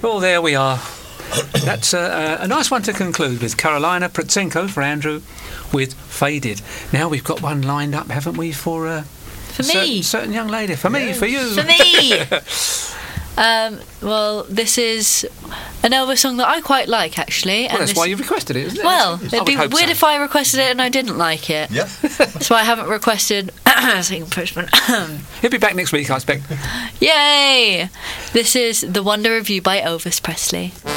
Well, there we are. That's a nice one to conclude with. Carolina Protsenko for Andrew with Faded. Now we've got one lined up, haven't we, for me? Certain young lady. For me, for you. For me! Well, this is an Elvis song that I quite like, actually. Well, that's why you requested it, isn't it? Well, it'd be weird if I requested it and I didn't like it. Yeah. So I haven't requested Singing Postman. He'll be back next week, I expect. Yay! This is The Wonder of You by Elvis Presley.